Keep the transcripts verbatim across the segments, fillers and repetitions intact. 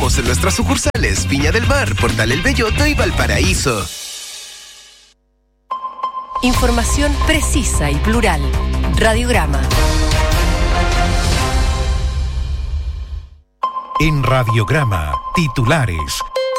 esperamos en nuestras sucursales Viña del Mar, Portal El Belloto y Valparaíso. Información precisa y plural. Radiograma. En Radiograma, titulares.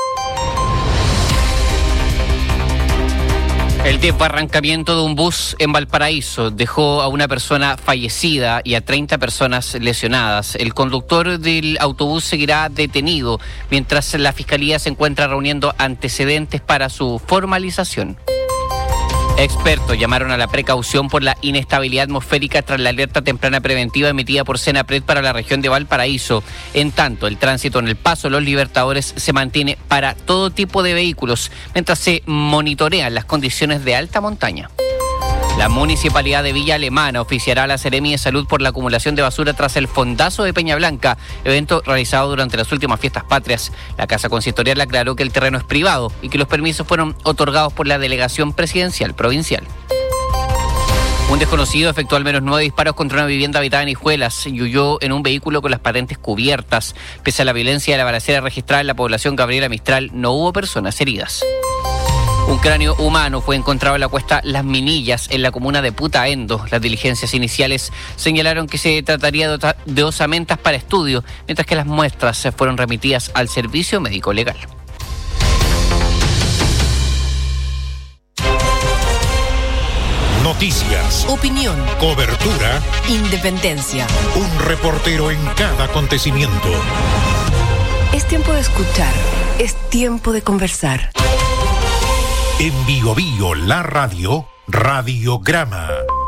El desbarrancamiento de un bus en Valparaíso dejó a una persona fallecida y a treinta personas lesionadas. El conductor del autobús seguirá detenido mientras la Fiscalía se encuentra reuniendo antecedentes para su formalización. Expertos llamaron a la precaución por la inestabilidad atmosférica tras la alerta temprana preventiva emitida por Senapred para la región de Valparaíso. En tanto, el tránsito en el Paso Los Libertadores se mantiene para todo tipo de vehículos, mientras se monitorean las condiciones de alta montaña. La Municipalidad de Villa Alemana oficiará a la Seremi de Salud por la acumulación de basura tras el fondazo de Peña Blanca, evento realizado durante las últimas fiestas patrias. La Casa Consistorial aclaró que el terreno es privado y que los permisos fueron otorgados por la Delegación Presidencial Provincial. Un desconocido efectuó al menos nueve disparos contra una vivienda habitada en Hijuelas y huyó en un vehículo con las patentes cubiertas. Pese a la violencia de la balacera registrada en la población Gabriela Mistral, no hubo personas heridas. Un cráneo humano fue encontrado en la cuesta Las Minillas, en la comuna de Putaendo. Las diligencias iniciales señalaron que se trataría de, otra, de osamentas para estudio, mientras que las muestras fueron remitidas al servicio médico legal. Noticias, Opinión, cobertura, independencia. un reportero en cada acontecimiento. Es tiempo de escuchar, es tiempo de conversar. En Bio Bio, la radio, Radiograma.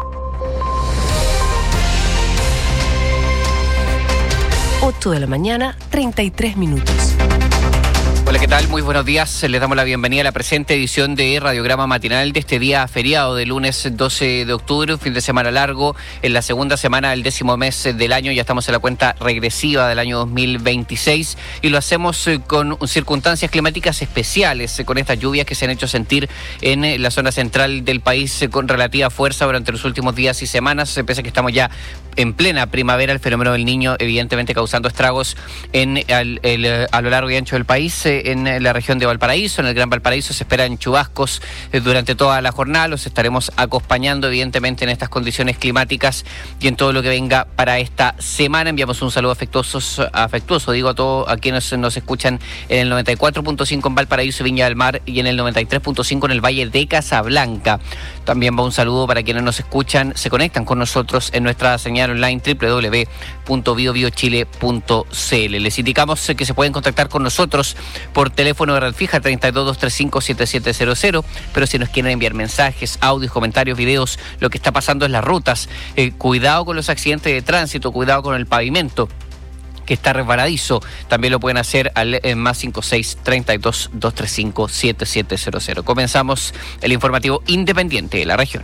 ocho de la mañana, treinta y tres minutos. Hola, ¿qué tal? Muy buenos días. Les damos la bienvenida a la presente edición de Radiograma Matinal de este día feriado de lunes doce de octubre, un fin de semana largo, en la segunda semana del décimo mes del año. Ya estamos en la cuenta regresiva del año dos mil veintiséis y lo hacemos con circunstancias climáticas especiales, con estas lluvias que se han hecho sentir en la zona central del país con relativa fuerza durante los últimos días y semanas, pese a que estamos ya en plena primavera. El fenómeno del Niño evidentemente causando estragos en el, el, a lo largo y ancho del país. En la región de Valparaíso, en el Gran Valparaíso, se esperan chubascos durante toda la jornada. Los estaremos acompañando evidentemente en estas condiciones climáticas y en todo lo que venga para esta semana. Enviamos un saludo afectuoso, afectuoso digo, a todos a quienes nos escuchan en el noventa y cuatro punto cinco en Valparaíso, Viña del Mar, y en el noventa y tres punto cinco en el Valle de Casablanca. También va un saludo para quienes nos escuchan, se conectan con nosotros en nuestra señal online doble u doble u doble u punto bio bio chile punto c l. Les indicamos que se pueden contactar con nosotros por teléfono de red fija treinta y dos, doscientos treinta y cinco, setenta y siete cero cero, pero si nos quieren enviar mensajes, audios, comentarios, videos, lo que está pasando en las rutas, eh, cuidado con los accidentes de tránsito, cuidado con el pavimento que está resbaladizo, también lo pueden hacer al eh, más cincuenta y seis, treinta y dos, doscientos treinta y cinco, setenta y siete cero cero. Comenzamos el informativo independiente de la región.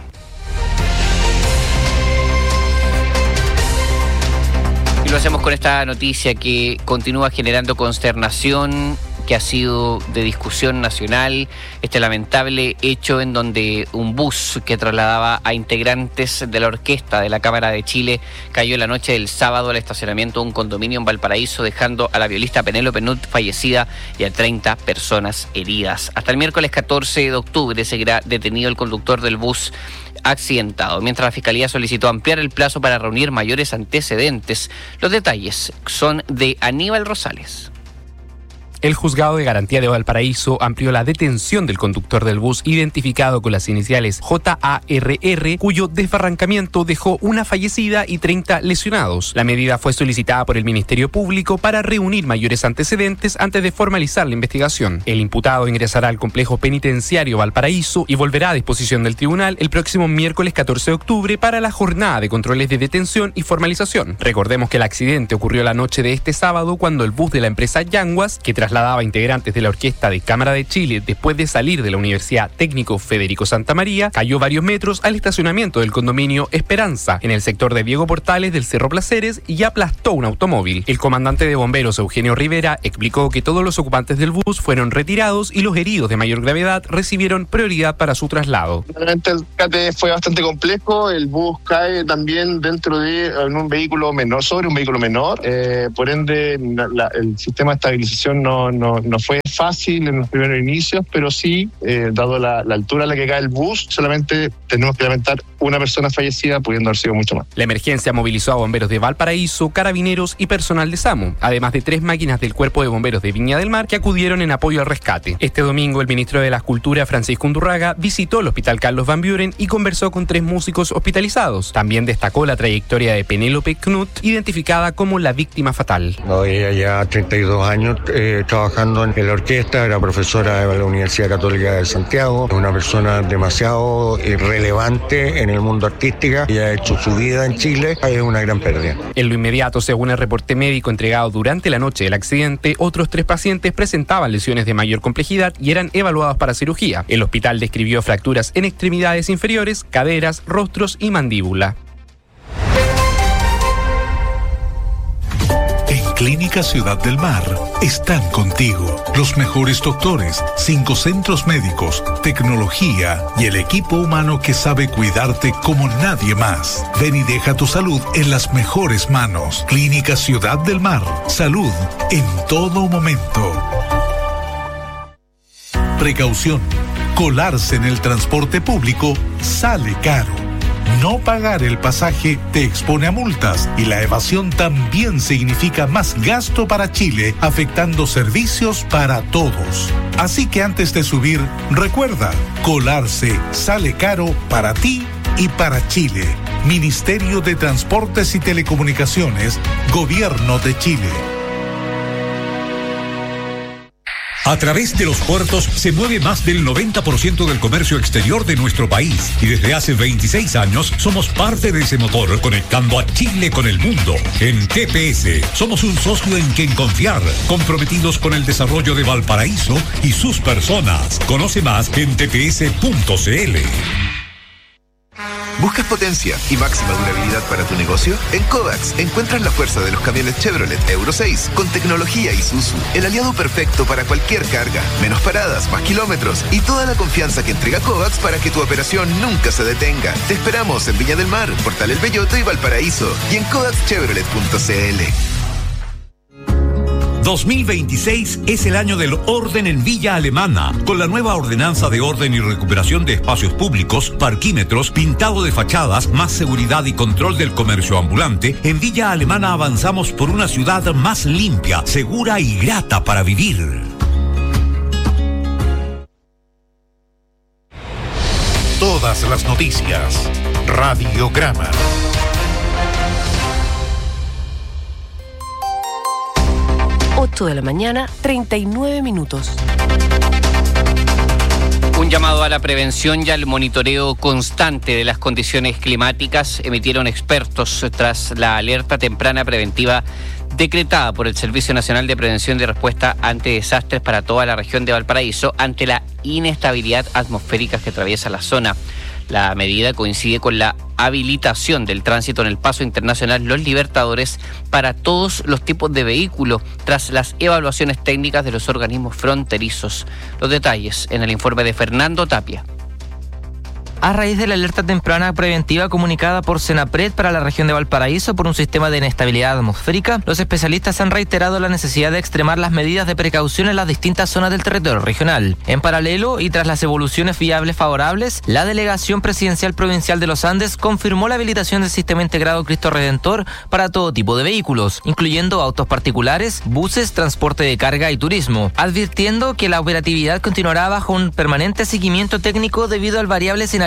Y lo hacemos con esta noticia que continúa generando consternación, que ha sido de discusión nacional, este lamentable hecho en donde un bus que trasladaba a integrantes de la orquesta de la Cámara de Chile cayó la noche del sábado al estacionamiento de un condominio en Valparaíso, dejando a la violista Penélope Nut fallecida y a treinta personas heridas. Hasta el miércoles catorce de octubre seguirá detenido el conductor del bus accidentado, mientras la Fiscalía solicitó ampliar el plazo para reunir mayores antecedentes. Los detalles son de Aníbal Rosales. El Juzgado de Garantía de Valparaíso amplió la detención del conductor del bus identificado con las iniciales J A R R, cuyo desbarrancamiento dejó una fallecida y treinta lesionados. La medida fue solicitada por el Ministerio Público para reunir mayores antecedentes antes de formalizar la investigación. El imputado ingresará al complejo penitenciario Valparaíso y volverá a disposición del tribunal el próximo miércoles catorce de octubre para la jornada de controles de detención y formalización. Recordemos que el accidente ocurrió la noche de este sábado cuando el bus de la empresa Yanguas, que tras trasladaba integrantes de la Orquesta de Cámara de Chile después de salir de la Universidad Técnico Federico Santa María, cayó varios metros al estacionamiento del condominio Esperanza, en el sector de Diego Portales del Cerro Placeres, y aplastó un automóvil. El comandante de bomberos, Eugenio Rivera, explicó que todos los ocupantes del bus fueron retirados y los heridos de mayor gravedad recibieron prioridad para su traslado. Realmente el rescate fue bastante complejo. El bus cae también dentro de en un vehículo menor, sobre un vehículo menor. Eh, por ende, la, el sistema de estabilización no, no, no fue fácil en los primeros inicios, pero sí, eh, dado la, la altura a la que cae el bus, solamente tenemos que lamentar una persona fallecida, pudiendo haber sido mucho más. La emergencia movilizó a bomberos de Valparaíso, carabineros y personal de SAMU, además de tres máquinas del Cuerpo de Bomberos de Viña del Mar que acudieron en apoyo al rescate. Este domingo, el ministro de la Cultura, Francisco Undurraga, visitó el Hospital Carlos Van Buren y conversó con tres músicos hospitalizados. También destacó la trayectoria de Penélope Knut, identificada como la víctima fatal. No, ella ya treinta y dos años eh, trabajando en la orquesta, era profesora de la Universidad Católica de Santiago, es una persona demasiado eh, relevante en el mundo artístico, ella ha hecho su vida en Chile, es una gran pérdida. En lo inmediato, según el reporte médico entregado durante la noche del accidente, otros tres pacientes presentaban lesiones de mayor complejidad y eran evaluados para cirugía. El hospital describió fracturas en extremidades inferiores, caderas, rostros y mandíbula. En Clínica Ciudad del Mar están contigo los mejores doctores, cinco centros médicos, tecnología y el equipo humano que sabe cuidarte como nadie más. Ven y deja tu salud en las mejores manos. Clínica Ciudad del Mar. Salud en todo momento. Precaución. Colarse en el transporte público sale caro. No pagar el pasaje te expone a multas y la evasión también significa más gasto para Chile, afectando servicios para todos. Así que antes de subir, recuerda, colarse sale caro para ti y para Chile. Ministerio de Transportes y Telecomunicaciones, Gobierno de Chile. A través de los puertos se mueve más del noventa por ciento del comercio exterior de nuestro país y desde hace veintiséis años somos parte de ese motor conectando a Chile con el mundo. En T P S somos un socio en quien confiar, comprometidos con el desarrollo de Valparaíso y sus personas. Conoce más en t p s punto c l. ¿Buscas potencia y máxima durabilidad para tu negocio? En Kovacs encuentras la fuerza de los camiones Chevrolet Euro seis con tecnología Isuzu, el aliado perfecto para cualquier carga, menos paradas, más kilómetros y toda la confianza que entrega Kovacs para que tu operación nunca se detenga. Te esperamos en Viña del Mar, Portal El Belloto y Valparaíso y en kovacs chevrolet punto c l. dos mil veintiséis es el año del orden en Villa Alemana, con la nueva ordenanza de orden y recuperación de espacios públicos, parquímetros, pintado de fachadas, más seguridad y control del comercio ambulante. En Villa Alemana avanzamos por una ciudad más limpia, segura y grata para vivir. Todas las noticias. Radiograma. ocho de la mañana, treinta y nueve minutos. Un llamado a la prevención y al monitoreo constante de las condiciones climáticas emitieron expertos tras la alerta temprana preventiva decretada por el Servicio Nacional de Prevención y Respuesta ante Desastres para toda la región de Valparaíso ante la inestabilidad atmosférica que atraviesa la zona. La medida coincide con la habilitación del tránsito en el paso internacional Los Libertadores para todos los tipos de vehículos tras las evaluaciones técnicas de los organismos fronterizos. Los detalles en el informe de Fernando Tapia. A raíz de la alerta temprana preventiva comunicada por Senapred para la región de Valparaíso por un sistema de inestabilidad atmosférica, los especialistas han reiterado la necesidad de extremar las medidas de precaución en las distintas zonas del territorio regional. En paralelo, y tras las evoluciones viables favorables, la Delegación Presidencial Provincial de los Andes confirmó la habilitación del sistema integrado Cristo Redentor para todo tipo de vehículos, incluyendo autos particulares, buses, transporte de carga y turismo, advirtiendo que la operatividad continuará bajo un permanente seguimiento técnico debido al variable escenario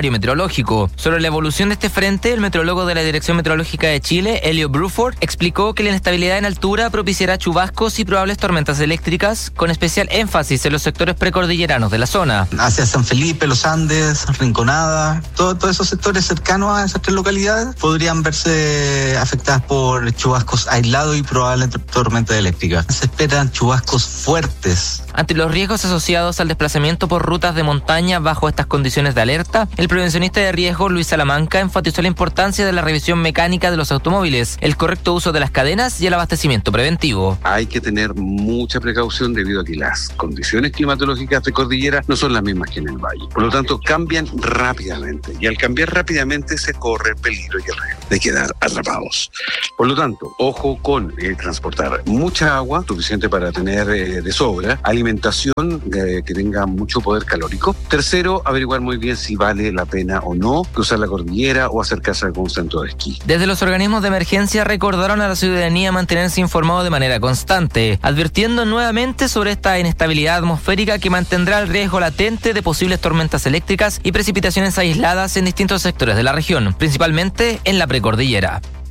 escenario meteorológico. Sobre la evolución de este frente, el meteorólogo de la Dirección Meteorológica de Chile, Elio Bruford, explicó que la inestabilidad en altura propiciará chubascos y probables tormentas eléctricas, con especial énfasis en los sectores precordilleranos de la zona. Hacia San Felipe, Los Andes, Rinconada, todo, todos esos sectores cercanos a esas tres localidades podrían verse afectadas por chubascos aislados y probables tormentas eléctricas. Se esperan chubascos fuertes. Ante los riesgos asociados al desplazamiento por rutas de montaña bajo estas condiciones de alerta, el prevencionista de riesgo Luis Salamanca enfatizó la importancia de la revisión mecánica de los automóviles, el correcto uso de las cadenas y el abastecimiento preventivo. Hay que tener mucha precaución debido a que las condiciones climatológicas de cordillera no son las mismas que en el valle. Por lo tanto, cambian rápidamente y al cambiar rápidamente se corre el peligro y el riesgo de quedar atrapados. Por lo tanto, ojo con eh, transportar mucha agua, suficiente para tener eh, de sobra, alimentación eh, que tenga mucho poder calórico. Tercero, averiguar muy bien si vale la pena o no cruzar la cordillera o acercarse a algún centro de esquí. Desde los organismos de emergencia recordaron a la ciudadanía mantenerse informado de manera constante, advirtiendo nuevamente sobre esta inestabilidad atmosférica que mantendrá el riesgo latente de posibles tormentas eléctricas y precipitaciones aisladas en distintos sectores de la región, principalmente en la precordillera.